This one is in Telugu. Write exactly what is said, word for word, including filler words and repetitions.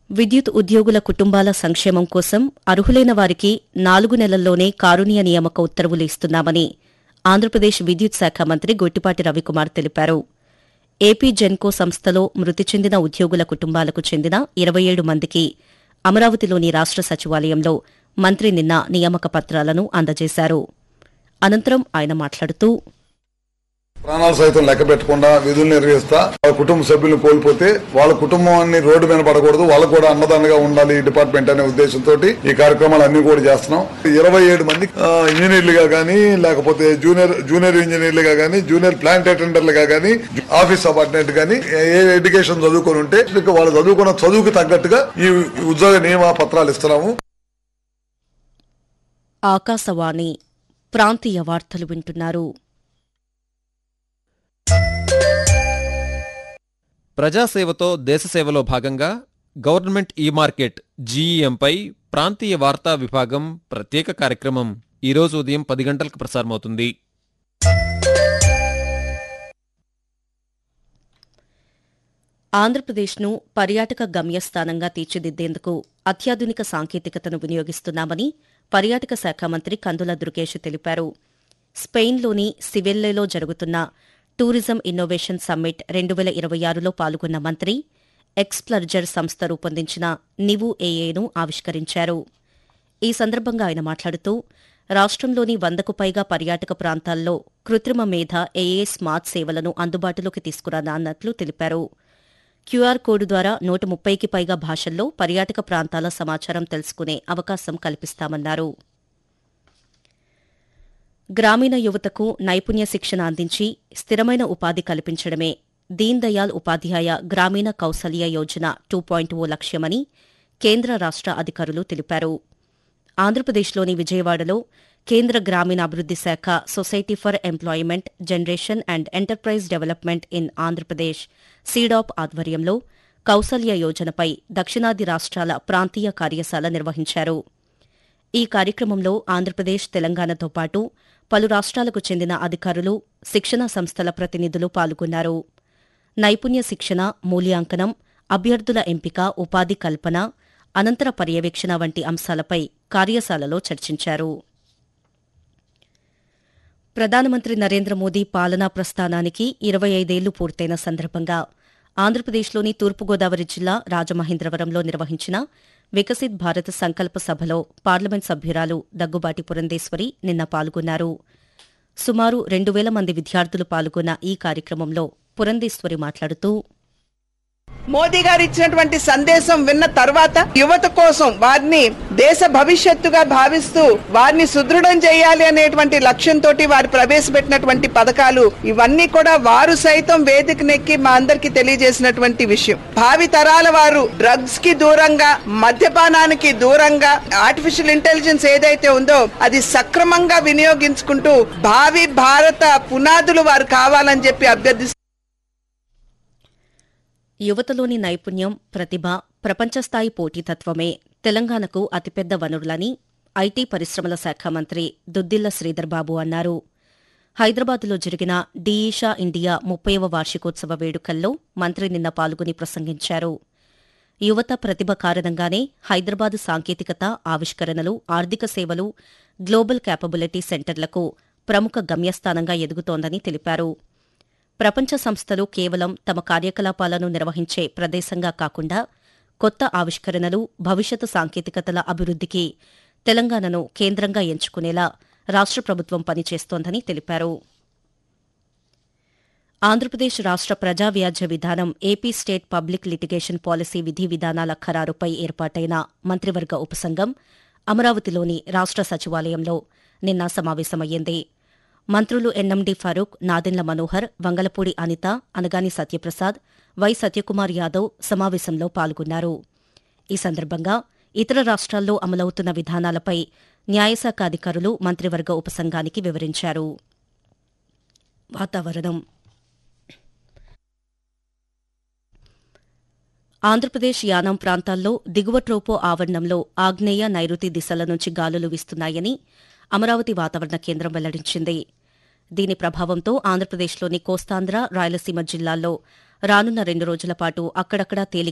విద్యుత్ ఉద్యోగుల కుటుంబాల సంక్షేమం కోసం అర్హులైన వారికి నాలుగు నెలల్లోనే కారుణ్య నియామక ఉత్తర్వులు ఇస్తున్నామని ఆంధ్రప్రదేశ్ విద్యుత్ శాఖ మంత్రి గొట్టిపాటి రవికుమార్ తెలిపారు. ఏపీ జెన్కో సంస్థలో మృతి చెందిన ఉద్యోగుల కుటుంబాలకు చెందిన ఇరవై ఏడు మందికి అమరావతిలోని రాష్ట సచివాలయంలో మంత్రి నిన్న నియామక పత్రాలను అందజేశారు. అనంతరం ఆయన మాట్లాడుతూ ప్రాణాలు సైతం లెక్క పెట్టకుండా విధులు నిర్వహిస్తా వాళ్ళ కుటుంబ సభ్యులను కోల్పోతే వాళ్ళ కుటుంబాన్ని రోడ్డు మీద పడకూడదు, వాళ్ళకు కూడా అన్నదానంగా ఉండాలి ఈ డిపార్ట్మెంట్ అనే ఉద్దేశంతో ఈ కార్యక్రమాలు అన్ని కూడా చేస్తున్నాం. ఇరవై ఏడు మంది ఇంజనీర్లుగా గానీ, లేకపోతే జూనియర్ జూనియర్ ఇంజనీర్లుగా గానీ, జూనియర్ ప్లాంట్ అటెండర్లుగా గానీ, ఆఫీస్ సబార్డినేట్ గానీ ఏ ఎడ్యుకేషన్ చదువుకొని ఉంటే వాళ్ళు చదువుకున్న చదువుకు తగ్గట్టుగా ఈ ఉద్యోగ నియమ పత్రాలు ఇస్తున్నాము. ఆకాశవాణి ప్రాంతీయ వార్తలు వింటున్నారు. ప్రజాసేవతో దేశసేవలో భాగంగా గవర్నమెంట్ ఈ మార్కెట్ జీఈఎంపై ప్రాంతీయ వార్తా విభాగం ప్రత్యేక కార్యక్రమం ఈరోజు ఉదయం పది గంటలకు ప్రసారమవుతుంది. ఆంధ్రప్రదేశ్ను పర్యాటక గమ్యస్థానంగా తీర్చిదిద్దేందుకు అత్యాధునిక సాంకేతికతను వినియోగిస్తున్నామని పర్యాటక శాఖ మంత్రి కందుల దుర్గేష్ తెలిపారు. స్పెయిన్లోని సివెల్లేలో జరుగుతున్న టూరిజం ఇన్నోవేషన్ సమ్మిట్ రెండు వేల ఇరవై ఆరులో పాల్గొన్న మంత్రి ఎక్స్ప్లర్జర్ సంస్థ రూపొందించిన నివు ఏఏను ఆవిష్కరించారు. ఈ సందర్భంగా ఆయన మాట్లాడుతూ రాష్ట్రంలోని వందకు పైగా పర్యాటక ప్రాంతాల్లో కృత్రిమ మేధ ఏఏ స్మార్ట్ సేవలను అందుబాటులోకి తీసుకురానున్నట్లు తెలిపారు. క్యూఆర్ కోడ్ ద్వారా నూట ముప్పైకి పైగా భాషల్లో పర్యాటక ప్రాంతాల సమాచారం తెలుసుకునే అవకాశం కల్పిస్తామన్నారు. గ్రామీణ యువతకు నైపుణ్య శిక్షణ అందించి స్థిరమైన ఉపాధి కల్పించడమే దీన్ దయాళ్ ఉపాధ్యాయ గ్రామీణ కౌశల్య యోజన టూ పాయింట్ ఓ లక్ష్యమని కేంద్ర రాష్ట అధికారులు తెలిపారు. ఆంధ్రప్రదేశ్లోని విజయవాడలో కేంద్ర గ్రామీణాభివృద్ది శాఖ society for employment generation and enterprise development in Andhra Pradesh SEEDAP ఆధ్వర్యంలో కౌశల్య యోజనపై దక్షిణాది రాష్ట్రాల ప్రాంతీయ కార్యశాల నిర్వహించారు. ఈ కార్యక్రమంలో ఆంధ్రప్రదేశ్, తెలంగాణతో పాటు పలు రాష్ట్రాలకు చెందిన అధికారులు, శిక్షణా సంస్థల ప్రతినిధులు పాల్గొన్నారు. నైపుణ్య శిక్షణ, మూల్యాంకనం, అభ్యర్థుల ఎంపిక, ఉపాధి కల్పన, అనంతర పర్యవేక్షణ వంటి అంశాలపై కార్యశాలలో చర్చించారు. ప్రధానమంత్రి నరేంద్ర మోదీ పాలనా ప్రస్థానానికి ఇరవై ఐదేళ్లు పూర్తయిన సందర్భంగా ఆంధ్రప్రదేశ్లోని తూర్పుగోదావరి జిల్లా రాజమహేంద్రవరంలో నిర్వహించిన వికసిత్ భారత్ సంకల్ప సభలో పార్లమెంట్ సభ్యురాలు దగ్గుబాటి పురంధేశ్వరి నిన్న పాల్గొన్నారు. సుమారు రెండు వేల మంది విద్యార్థులు పాల్గొన్న ఈ కార్యక్రమంలో పురంధేశ్వరి మాట్లాడుతూ మోదీ గారు ఇచ్చినటువంటి సందేశం విన్న తర్వాత యువత కోసం వారిని దేశ భవిష్యత్తుగా భావిస్తూ వారిని సుదృఢం చేయాలి అనేటువంటి లక్ష్యంతో వారు ప్రవేశపెట్టినటువంటి పథకాలు ఇవన్నీ కూడా వారు సైతం వేదికనెక్కి మా అందరికి తెలియజేసినటువంటి విషయం. భావి తరాల వారు డ్రగ్స్ కి దూరంగా, మద్యపానానికి దూరంగా ఆర్టిఫిషియల్ ఇంటెలిజెన్స్ ఏదైతే ఉందో అది సక్రమంగా వినియోగించుకుంటూ భావి భారత పునాదులు వారు కావాలని చెప్పి అభ్యర్థిస్తున్నారు. యువతలోని నైపుణ్యం, ప్రతిభ, ప్రపంచస్థాయి పోటీతత్వమే తెలంగాణకు అతిపెద్ద వనరులని ఐటీ పరిశ్రమల శాఖ మంత్రి దుద్దిళ్ల శ్రీధర్బాబు అన్నారు. హైదరాబాద్లో జరిగిన డీఈషా ఇండియా ముప్పైవ వార్షికోత్సవ వేడుకల్లో మంత్రి నిన్న పాల్గొని ప్రసంగించారు. యువత ప్రతిభ కారణంగానే హైదరాబాద్ సాంకేతికత, ఆవిష్కరణలు, ఆర్థిక సేవలు, గ్లోబల్ క్యాపబిలిటీ సెంటర్లకు ప్రముఖ గమ్యస్థానంగా ఎదుగుతోందని తెలిపారు. ప్రపంచ సంస్థలు కేవలం తమ కార్యకలాపాలను నిర్వహించే ప్రదేశంగా కాకుండా కొత్త ఆవిష్కరణలు, భవిష్యత్ సాంకేతికతల అభివృద్దికి తెలంగాణను కేంద్రంగా ఎంచుకునేలా రాష్ట్ర ప్రభుత్వం పనిచేస్తోందని తెలిపారు. ఆంధ్రప్రదేశ్ రాష్ట్ర ప్రజా వ్యాజ్య విధానం AP state public litigation policy విధి విధానాల ఖరారుపై ఏర్పాటైన మంత్రివర్గ ఉపసంఘం అమరావతిలోని రాష్ట్ర సచివాలయంలో నిన్న సమావేశమయ్యింది. మంత్రులు ఎన్ఎండి ఫరూక్, నాదెండ్ల మనోహర్, వంగలపూడి అనిత, అనగాని సత్యప్రసాద్, వై సత్యకుమార్ యాదవ్ సమావేశంలో పాల్గొన్నారు. ఈ సందర్భంగా ఇతర రాష్ట్రాల్లో అమలవుతున్న విధానాలపై న్యాయశాఖ అధికారులు మంత్రివర్గ ఉపసంఘానికి వివరించారు. వాతావరణం. ఆంధ్రప్రదేశ్ యానాం ప్రాంతాల్లో దిగువ ట్రోపో ఆవరణంలో ఆగ్నేయ, నైరుతి దిశల నుంచి గాలులు వీస్తున్నాయని అమరావతి వాతావరణ కేంద్రం వెల్లడించింది. దీని ప్రభావంతో ఆంధ్రప్రదేశ్లోని కోస్తాంధ్ర, రాయలసీమ జిల్లాల్లో రానున్న రెండు రోజుల పాటు అక్కడక్కడా తేలిక